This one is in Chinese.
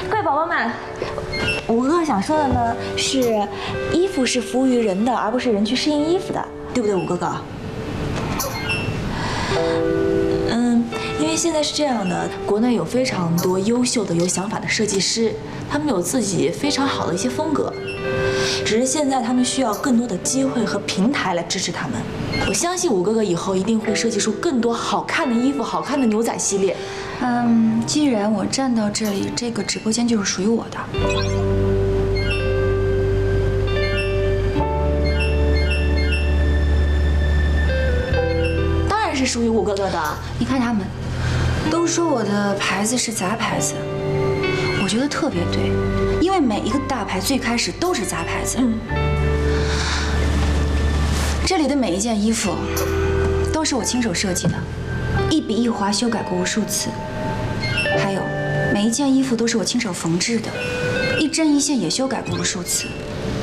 各位宝宝们，五哥想说的呢是，衣服是服务于人的，而不是人去适应衣服的，对不对，五哥哥？因为现在是这样的，国内有非常多优秀的有想法的设计师，他们有自己非常好的一些风格，只是现在他们需要更多的机会和平台来支持他们。我相信五哥哥以后一定会设计出更多好看的衣服、好看的牛仔系列。 既然我站到这里，这个直播间就是属于我的。 当然是属于五哥哥的。 你看他们，都说我的牌子是杂牌子，我觉得特别对，因为每一个大牌最开始都是杂牌子。这里的每一件衣服都是我亲手设计的，一笔一划修改过无数次。还有，每一件衣服都是我亲手缝制的，一针一线也修改过无数次。